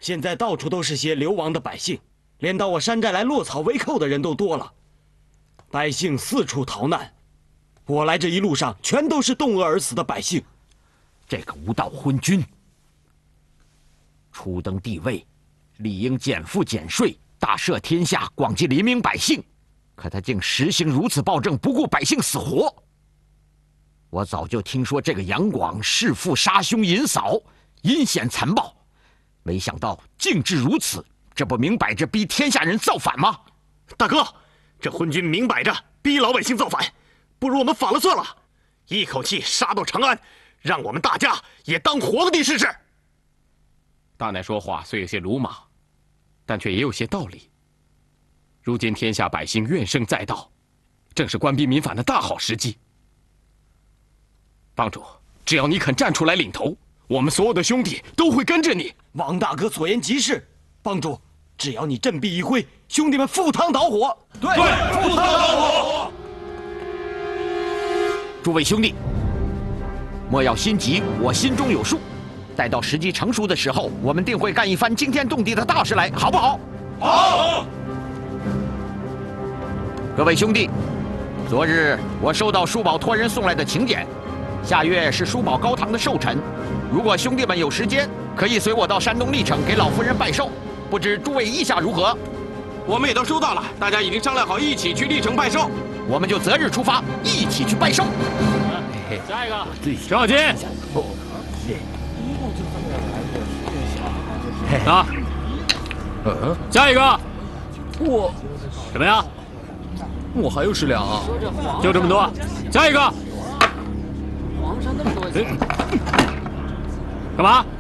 现在到处都是些流亡的百姓，连到我山寨来落草为寇的人都多了，百姓四处逃难。我来这一路上全都是冻饿而死的百姓。 这个无道昏君，初登帝位，理应减赋减税，大赦天下，广济黎民百姓。可他竟实行如此暴政，不顾百姓死活。我早就听说这个杨广弑父杀兄淫嫂，阴险残暴，没想到竟至如此，这不明摆着逼天下人造反吗？ 大哥，这昏君明摆着逼老百姓造反，不如我们反了算了，一口气杀到长安，让我们大家也当皇帝试试。 大奶说话虽有些鲁莽，但却也有些道理。如今天下百姓怨声载道，正是官逼民反的大好时机。帮主，只要你肯站出来领头，我们所有的兄弟都会跟着你。 王大哥所言极是，帮主，只要你振臂一挥，兄弟们赴汤蹈火。 对，赴汤蹈火。 诸位兄弟，莫要心急，我心中有数。待到时机成熟的时候，我们定会干一番惊天动地的大事来，好不好？ 好。 各位兄弟，昨日我收到叔宝托人送来的请柬，下月是叔宝高堂的寿辰。如果兄弟们有时间，可以随我到山东历城给老夫人拜寿。不知诸位意下如何？ 我们也都收到了，大家已经商量好一起去历城拜寿。 我们就择日出发，一起去拜寿。 下一个，程咬金。啊，下一个。 我怎么样？ 我还有10两啊， 就这么多。下一个。 皇上那么多钱， 干嘛？